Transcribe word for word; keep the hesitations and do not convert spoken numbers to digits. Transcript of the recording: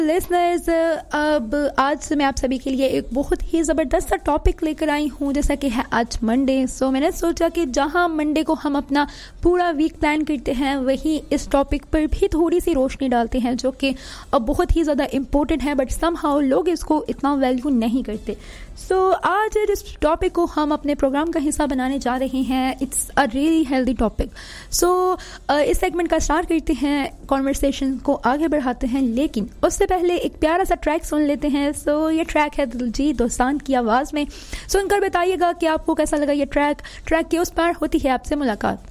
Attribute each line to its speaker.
Speaker 1: Listeners, अब आज से मैं आप सभी के लिए एक बहुत ही ज़बरदस्त सा टॉपिक लेकर आई हूँ, जैसा कि है आज मंडे। सो मैंने सोचा कि जहाँ मंडे को हम अपना पूरा वीक प्लान करते हैं, वहीं इस टॉपिक पर भी थोड़ी सी रोशनी डालते हैं, जो कि अब बहुत ही ज़्यादा इम्पोर्टेंट है, बट समहाउ लोग इसको इतना वैल्यू नहीं करते। सो so, आज इस टॉपिक को हम अपने प्रोग्राम का हिस्सा बनाने जा रहे हैं। It's a really healthy topic. सो इस सेगमेंट का स्टार्ट करते हैं, कॉन्वर्सेशन को आगे बढ़ाते हैं, लेकिन उससे पहले एक प्यारा सा ट्रैक सुन लेते हैं। सो so, ये ट्रैक है दिलजीत दोसांझ की आवाज़ में। सुनकर बताइएगा कि आपको कैसा लगा ये ट्रैक। ट्रैक के उस पार होती है आपसे मुलाकात।